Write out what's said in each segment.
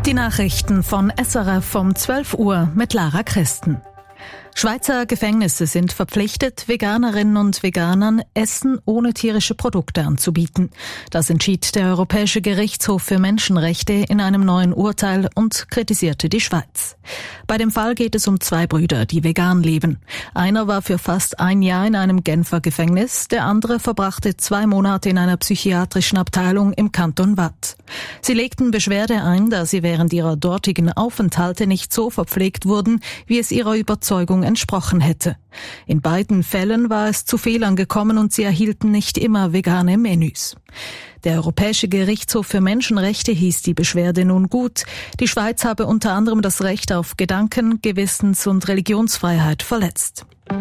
Die Nachrichten von SRF um 12 Uhr mit Lara Christen. Schweizer Gefängnisse sind verpflichtet, Veganerinnen und Veganern Essen ohne tierische Produkte anzubieten. Das entschied der Europäische Gerichtshof für Menschenrechte in einem neuen Urteil und kritisierte die Schweiz. Bei dem Fall geht es um 2 Brüder, die vegan leben. Einer war für fast ein Jahr in einem Genfer Gefängnis, der andere verbrachte 2 Monate in einer psychiatrischen Abteilung im Kanton Waadt. Sie legten Beschwerde ein, da sie während ihrer dortigen Aufenthalte nicht so verpflegt wurden, wie es ihrer Überzeugung entsprochen hätte. In beiden Fällen war es zu Fehlern gekommen und sie erhielten nicht immer vegane Menüs. Der Europäische Gerichtshof für Menschenrechte hieß die Beschwerde nun gut. Die Schweiz habe unter anderem das Recht auf Gedanken-, Gewissens- und Religionsfreiheit verletzt.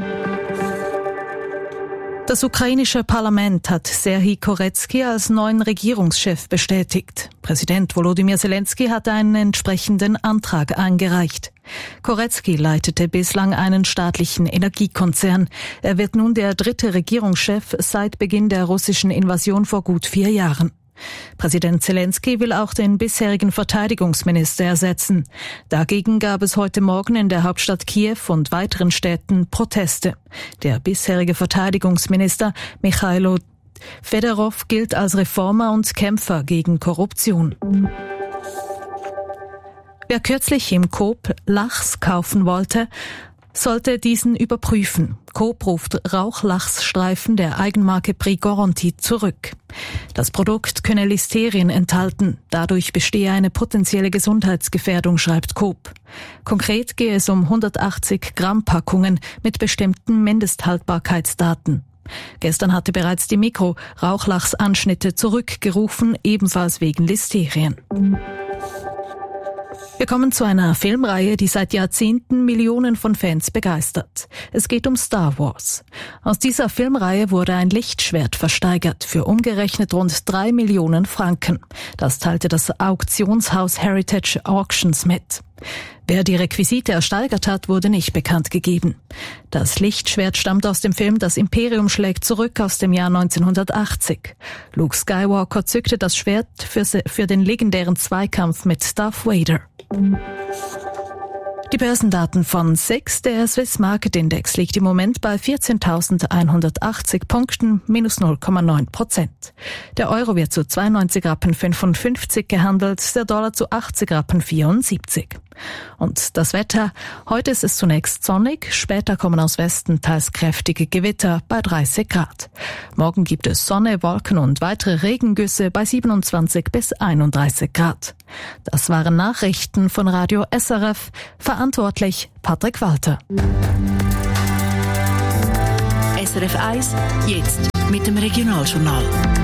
Das ukrainische Parlament hat Serhij Koretskij als neuen Regierungschef bestätigt. Präsident Volodymyr Zelensky hat einen entsprechenden Antrag eingereicht. Koretskij leitete bislang einen staatlichen Energiekonzern. Er wird nun der 3. Regierungschef seit Beginn der russischen Invasion vor gut 4 Jahren. Präsident Zelensky will auch den bisherigen Verteidigungsminister ersetzen. Dagegen gab es heute Morgen in der Hauptstadt Kiew und weiteren Städten Proteste. Der bisherige Verteidigungsminister Michailo Fedorov gilt als Reformer und Kämpfer gegen Korruption. Wer kürzlich im Coop Lachs kaufen wollte, sollte diesen überprüfen. Coop ruft Rauchlachsstreifen der Eigenmarke Prix Garantie zurück. Das Produkt könne Listerien enthalten. Dadurch bestehe eine potenzielle Gesundheitsgefährdung, schreibt Coop. Konkret gehe es um 180 Gramm Packungen mit bestimmten Mindesthaltbarkeitsdaten. Gestern hatte bereits die Mikro Rauchlachsanschnitte zurückgerufen, ebenfalls wegen Listerien. Wir kommen zu einer Filmreihe, die seit Jahrzehnten Millionen von Fans begeistert. Es geht um Star Wars. Aus dieser Filmreihe wurde ein Lichtschwert versteigert für umgerechnet rund 3 Millionen Franken. Das teilte das Auktionshaus Heritage Auctions mit. Wer die Requisite ersteigert hat, wurde nicht bekannt gegeben. Das Lichtschwert stammt aus dem Film Das Imperium schlägt zurück aus dem Jahr 1980. Luke Skywalker zückte das Schwert für den legendären Zweikampf mit Darth Vader. Die Börsendaten von SIX, der Swiss Market Index, liegt im Moment bei 14.180 Punkten, minus 0,9%. Der Euro wird zu 92,55 Rappen gehandelt, der Dollar zu 80,74 Rappen. Und das Wetter: Heute ist es zunächst sonnig, später kommen aus Westen teils kräftige Gewitter bei 30 Grad. Morgen gibt es Sonne, Wolken und weitere Regengüsse bei 27 bis 31 Grad. Das waren Nachrichten von Radio SRF, verantwortlich Patrick Walter. SRF 1, jetzt mit dem Regionaljournal.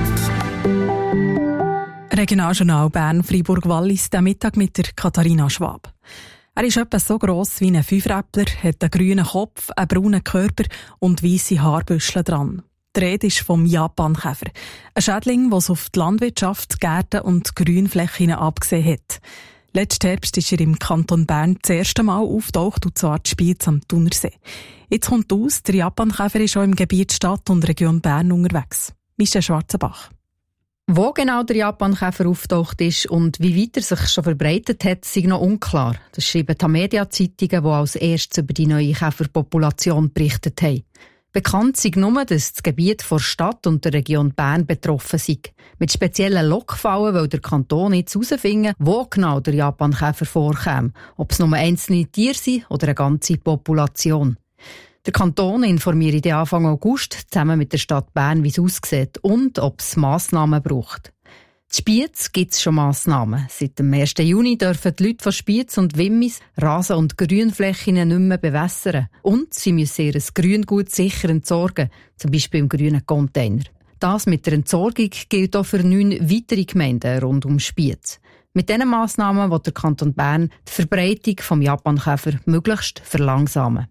Regionaljournal Bern-Freiburg-Wallis, der Mittag mit der Katharina Schwab. Er ist etwa so gross wie ein 5-Räppler, hat einen grünen Kopf, einen braunen Körper und weisse Haarbüschel dran. Die Rede ist vom Japankäfer. Ein Schädling, der es auf die Landwirtschaft, Gärten und Grünflächen abgesehen hat. Letzten Herbst ist er im Kanton Bern das erste Mal auftaucht, und zwar in Spiez am Thunersee. Jetzt kommt aus, der Japankäfer ist auch im Gebiet Stadt und Region Bern unterwegs. Michel Schwarzenbach. Wo genau der Japankäfer auftaucht ist und wie weit er sich schon verbreitet hat, ist noch unklar. Das schreiben die Media-Zeitungen, die als erstes über die neue Käferpopulation berichtet haben. Bekannt sei nur, dass das Gebiet der Stadt und der Region Bern betroffen sei. Mit speziellen Lockfallen will der Kanton jetzt herausfinden, wo genau der Japankäfer vorkäme. Ob es nur einzelne Tiere sind oder eine ganze Population. Der Kanton informiert Anfang August zusammen mit der Stadt Bern, wie es aussieht und ob es Massnahmen braucht. In Spiez gibt es schon Massnahmen. Seit dem 1. Juni dürfen die Leute von Spiez und Wimmis Rasen- und Grünflächen nicht mehr bewässern. Und sie müssen ihr Grüngut sicher entsorgen, zum Beispiel im grünen Container. Das mit der Entsorgung gilt auch für 9 weitere Gemeinden rund um Spiez. Mit diesen Massnahmen will der Kanton Bern die Verbreitung des Japankäfer möglichst verlangsamen.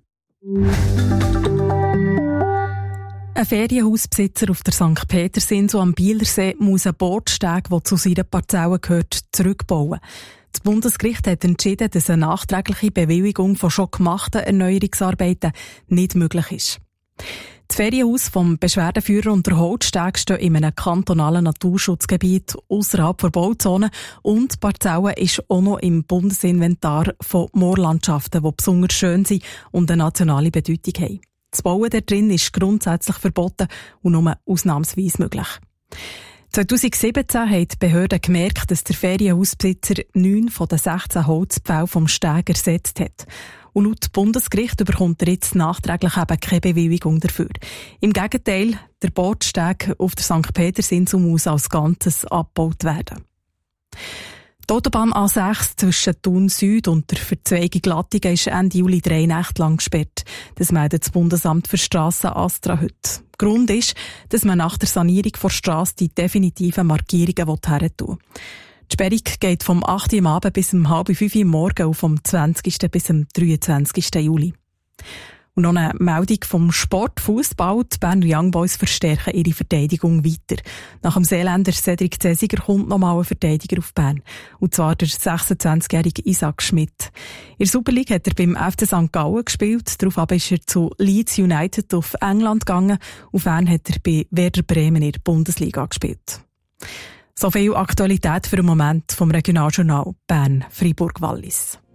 Ein Ferienhausbesitzer auf der St. Petersinsel am Bielersee muss einen Bordsteg, der zu seinen Parzellen gehört, zurückbauen. Das Bundesgericht hat entschieden, dass eine nachträgliche Bewilligung von schon gemachten Erneuerungsarbeiten nicht möglich ist. Das Ferienhaus vom Beschwerdeführer und der Holzsteg stehen in einem kantonalen Naturschutzgebiet ausserhalb der Bauzone und die Parzelle ist auch noch im Bundesinventar von Moorlandschaften, die besonders schön sind und eine nationale Bedeutung haben. Das Bauen da drin ist grundsätzlich verboten und nur ausnahmsweise möglich. 2017 haben die Behörden gemerkt, dass der Ferienhausbesitzer 9 von den 16 Holzpfählen vom Steg ersetzt hat. Und laut Bundesgericht bekommt er jetzt nachträglich eben keine Bewilligung dafür. Im Gegenteil, der Bordsteg auf der St. Petersinsel muss als Ganzes abgebaut werden. Die Autobahn A6 zwischen Thun Süd und der Verzweigung Glattingen ist Ende Juli 3 Nächte lang gesperrt. Das meldet das Bundesamt für Strassen ASTRA heute. Grund ist, dass man nach der Sanierung der Strasse die definitiven Markierungen herzutun will. Die Sperrung geht vom 8. Uhr am Abend bis um 4:30 Uhr morgen und vom 20. bis zum 23. Juli. Und noch eine Meldung vom Sport Fußball. Die Berner Young Boys verstärken ihre Verteidigung weiter. Nach dem Seeländer Cedric Cesiger kommt nochmal ein Verteidiger auf Bern. Und zwar der 26-jährige Isaac Schmidt. In der Super League hat er beim FC St. Gallen gespielt. Daraufhin ist er zu Leeds United auf England gegangen. Und dann hat er bei Werder Bremen in der Bundesliga gespielt. So viel Aktualität für den Moment vom Regionaljournal Bern-Fribourg-Wallis.